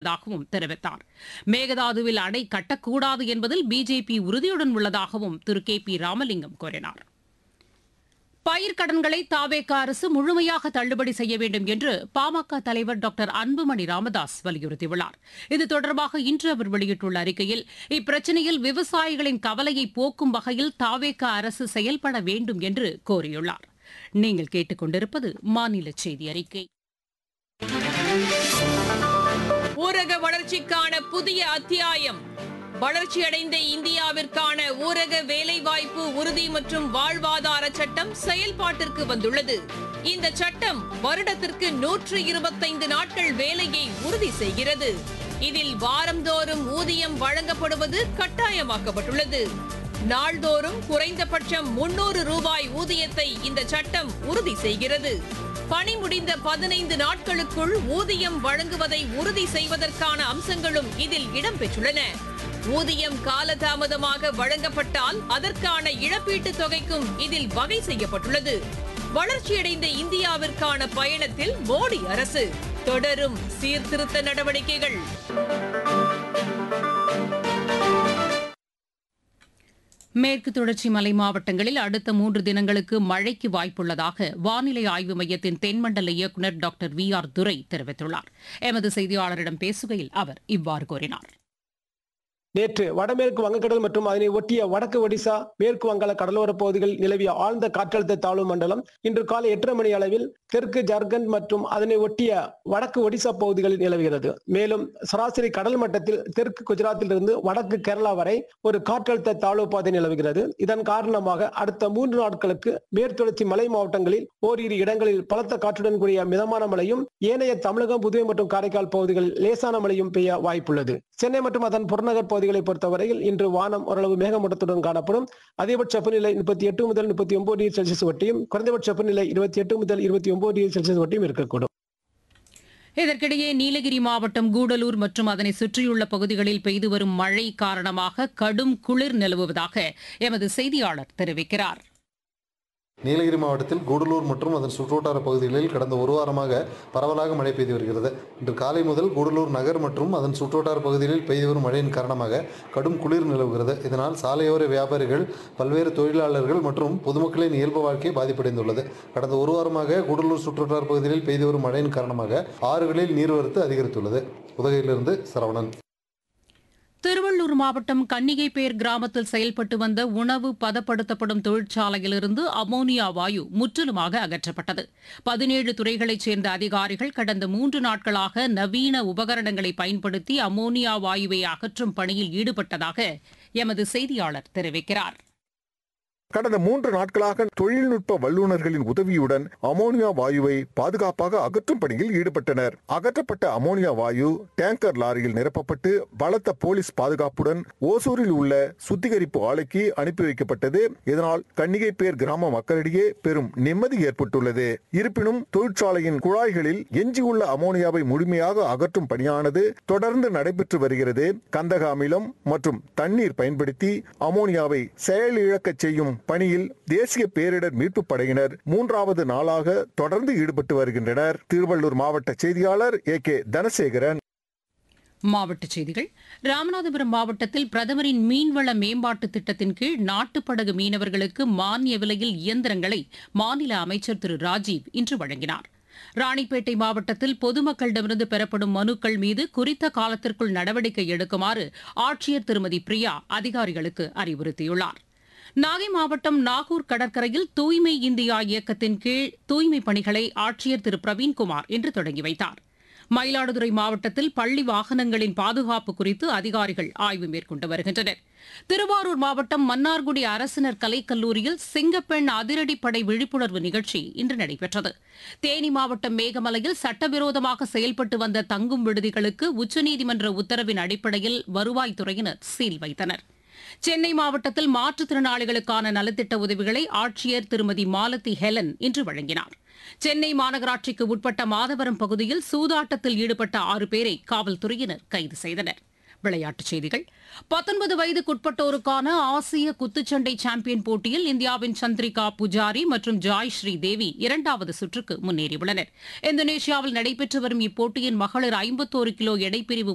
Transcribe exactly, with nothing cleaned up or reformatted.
உள்ளதாகவும் தெரிவித்தார். மேகதாதுவில் அணை கட்டக்கூடாது என்பதில் பிஜேபி உறுதியுடன் உள்ளதாகவும் திரு கே பி ராமலிங்கம் கூறினார். பயிர்க்கடன்களை தாவேக அரசு முழுமையாக தள்ளுபடி செய்ய வேண்டும் என்று பாமக தலைவர் டாக்டர் அன்புமணி ராமதாஸ் வலியுறுத்தியுள்ளார். இது தொடர்பாக இன்று அவர் வெளியிட்டுள்ள அறிக்கையில், இப்பிரச்சினையில் விவசாயிகளின் கவலையை போக்கும் வகையில் தாவேக அரசு செயல்பட வேண்டும் என்று கோரியுள்ளார். நீங்கள் கேட்டுக் கொண்டிருப்பது மாநில செய்தி அறிக்கை. ஊரக வளர்ச்சிக்கான புதிய அத்தியாயம். வளர்ச்சியடைந்த இந்தியாவிற்கான ஊரக வேலைவாய்ப்பு உறுதி மற்றும் வாழ்வாதார சட்டம் செயல்பாட்டிற்கு வந்துள்ளது. இந்த சட்டம் வருடத்திற்கு நூற்று இருபத்தைந்து நாட்கள் வேலையை உறுதி செய்கிறது. இதில் வாரந்தோறும் ஊதியம் வழங்கப்படுவது கட்டாயமாக்கப்பட்டுள்ளது. நாள்தோறும் குறைந்தபட்சம் முன்னூறு ரூபாய் ஊதியத்தை இந்த சட்டம் உறுதி செய்கிறது. பணி முடிந்த பதினைந்து நாட்களுக்குள் ஊதியம் வழங்குவதை உறுதி செய்வதற்கான அம்சங்களும் இதில் இடம்பெற்றுள்ளன. ஊதியம் காலதாமதமாக வழங்கப்பட்டால் அதற்கான இழப்பீட்டுத் தொகைக்கும் இதில் வகை செய்யப்பட்டுள்ளது. வளர்ச்சியடைந்த இந்தியாவிற்கான பயணத்தில் மோடி அரசு தொடரும் சீர்திருத்த நடவடிக்கைகள். மேற்கு தொடர்ச்சி மலை மாவட்டங்களில் அடுத்த மூன்று தினங்களுக்கு மழைக்கு வாய்ப்புள்ளதாக வானிலை ஆய்வு மையத்தின் தென்மண்டல இயக்குநர் டாக்டர் வி ஆர் துரை தெரிவித்துள்ளார். எமது செய்தியாளரிடம் பேசுகையில் அவர் இவ்வாறு கூறினார். நேற்று வடமேற்கு வங்கக்கடல் மற்றும் அதனை ஒட்டிய வடக்கு ஒடிசா, மேற்கு வங்காள கடலோர பகுதிகளில் நிலவிய ஆழ்ந்த காற்றழுத்த தாழ்வு மண்டலம் இன்று காலை எட்டரை மணி அளவில் தெற்கு ஜார்க்கண்ட் மற்றும் அதனை ஒட்டிய வடக்கு ஒடிசா பகுதிகளில் நிலவுகிறது. மேலும் சராசரி கடல் மட்டத்தில் தெற்கு குஜராத்திலிருந்து வடக்கு கேரளா வரை ஒரு காற்றழுத்த தாழ்வு பாதை நிலவுகிறது. இதன் காரணமாக அடுத்த மூன்று நாட்களுக்கு மேற்குத்தொடர்ச்சி மலை மாவட்டங்களில் ஓரிரு இடங்களில் பலத்த காற்றுடன் கூடிய மிதமான மழையும், ஏனைய தமிழகம், புதுவை மற்றும் காரைக்கால் பகுதிகளில் லேசான மழையும் பெய்ய வாய்ப்புள்ளது. சென்னை மற்றும் அதன் புறநகர் பகுதிகளை பொறுத்தவரையில் இன்று வானம் ஓரளவு மேகமூட்டத்துடன் காணப்படும். அதிகபட்ச வெப்பநிலை முப்பத்தி எட்டு முதல் முப்பத்தி ஒன்பது டிகிரி செல்சியஸ் வட்டியும், குறைந்தபட்ச வெப்பநிலை இருபத்தி எட்டு முதல் இருபத்தி ஒன்பது டிகிரி செல்சியஸ் வட்டியும் இருக்கக்கூடும். இதற்கிடையே நீலகிரி மாவட்டம் கூடலூர் மற்றும் அதனை சுற்றியுள்ள பகுதிகளில் பெய்து வரும் மழை காரணமாக கடும் குளிர் நிலவுவதாக எமது செய்தியாளர் தெரிவிக்கிறார். நீலகிரி மாவட்டத்தில் கூடலூர் மற்றும் அதன் சுற்றுவட்டார பகுதிகளில் கடந்த ஒரு வாரமாக பரவலாக மழை பெய்து வருகிறது. இன்று காலை முதல் கூடலூர் நகர் மற்றும் அதன் சுற்றுவட்டார பகுதிகளில் பெய்து வரும் மழையின் காரணமாக கடும் குளிர் நிலவுகிறது. இதனால் சாலையோர வியாபாரிகள், பல்வேறு தொழிலாளர்கள் மற்றும் பொதுமக்களின் இயல்பு வாழ்க்கை பாதிப்படைந்துள்ளது. கடந்த ஒரு வாரமாக கூடலூர் சுற்றுவட்டார பகுதிகளில் பெய்து வரும் மழையின் காரணமாக ஆறுகளில் நீர்வரத்து அதிகரித்துள்ளது. உதகையிலிருந்து சரவணன். திருவள்ளூர் மாவட்டம் கன்னிகைப்பேர் கிராமத்தில் செயல்பட்டு வந்த உணவு பதப்படுத்தப்படும் தொழிற்சாலையிலிருந்து அமோனியா வாயு முற்றிலுமாக அகற்றப்பட்டது. பதினேழு துறைகளைச் சேர்ந்த அதிகாரிகள் கடந்த மூன்று நாட்களாக நவீன உபகரணங்களை பயன்படுத்தி அமோனியா வாயுவை அகற்றும் பணியில் ஈடுபட்டதாக எமது செய்தியாளர் தெரிவிக்கிறார். கடந்த மூன்று நாட்களாக தொழில்நுட்ப வல்லுநர்களின் உதவியுடன் அமோனியா வாயுவை பாதுகாப்பாக அகற்றும் பணியில் ஈடுபட்டனர். அகற்றப்பட்ட அமோனியா வாயு டேங்கர் லாரியில் நிரப்பப்பட்டு பலத்த போலீஸ் பாதுகாப்புடன் ஓசூரில் உள்ள சுத்திகரிப்பு ஆலைக்கு அனுப்பி வைக்கப்பட்டது. இதனால் கன்னிகைப்பேர் கிராம மக்களிடையே பெரும் நிம்மதி ஏற்பட்டுள்ளது. இருப்பினும் தொழிற்சாலையின் குழாய்களில் எஞ்சியுள்ள அமோனியாவை முழுமையாக அகற்றும் பணியானது தொடர்ந்து நடைபெற்று வருகிறது. கந்தக அமிலம் மற்றும் தண்ணீர் பயன்படுத்தி அமோனியாவை செயலிழக்கச் செய்யும் பணியில் தேசிய பேரிடர் மீட்பு படையினர் மூன்றாவது நாளாக தொடர்ந்து ஈடுபட்டு வருகின்றனர். திருவள்ளூர் மாவட்ட செய்தியாளர் ஏ கே தனசேகரன். மாவட்டச் செய்திகள். ராமநாதபுரம் மாவட்டத்தில் பிரதமரின் மீன்வள மேம்பாட்டு திட்டத்தின் கீழ் நாட்டுப்படகு மீனவர்களுக்கு மானிய விலையில் இயந்திரங்களை மாநில அமைச்சர் திரு ராஜீவ் இன்று வழங்கினார். ராணிப்பேட்டை மாவட்டத்தில் பொதுமக்களிடமிருந்து பெறப்படும் மனுக்கள் மீது குறித்த காலத்திற்குள் நடவடிக்கை எடுக்குமாறு ஆட்சியர் திருமதி பிரியா அதிகாரிகளுக்கு அறிவுறுத்தியுள்ளார். நாகை மாவட்டம் நாகூர் கடற்கரையில் தூய்மை இந்தியா இயக்கத்தின் கீழ் தூய்மைப் பணிகளை ஆட்சியர் திரு பிரவீன்குமார் இன்று தொடங்கி வைத்தார். மயிலாடுதுறை மாவட்டத்தில் பள்ளி வாகனங்களின் பாதுகாப்பு குறித்து அதிகாரிகள் ஆய்வு மேற்கொண்டு வருகின்றனர். திருவாரூர் மாவட்டம் மன்னார்குடி அரசினர் கலைக்கல்லூரியில் சிங்கப்பெண் அதிரடிப்படை விழிப்புணர்வு நிகழ்ச்சி இன்று நடைபெற்றது. தேனி மாவட்டம் மேகமலையில் சட்டவிரோதமாக செயல்பட்டு வந்த தங்கும் விடுதிகளுக்கு உச்சநீதிமன்ற உத்தரவின் அடிப்படையில் வருவாய்த்துறையினர் சீல் வைத்தனர். சென்னை மாவட்டத்தில் மாற்றுத்திறனாளிகளுக்கான நலத்திட்ட உதவிகளை ஆட்சியர் திருமதி மாலதி ஹெலன் இன்று வழங்கினார். சென்னை மாநகராட்சிக்கு உட்பட்ட மாதவரம் பகுதியில் சூதாட்டத்தில் ஈடுபட்ட ஆறு பேரை காவல்துறையினர் கைது செய்தனர். விளையாட்டுச் செய்திகள். பத்தொன்பது வயதுக்குட்பட்டோருக்கான ஆசிய குத்துச்சண்டை சாம்பியன் போட்டியில் இந்தியாவின் சந்திரிகா புஜாரி மற்றும் ஜாய் ஸ்ரீ தேவி இரண்டாவது சுற்றுக்கு முன்னேறியுள்ளனர். இந்தோனேஷியாவில் நடைபெற்று வரும் இப்போட்டியின் மகளிர் ஐம்பத்தோரு கிலோ எடைப்பிரிவு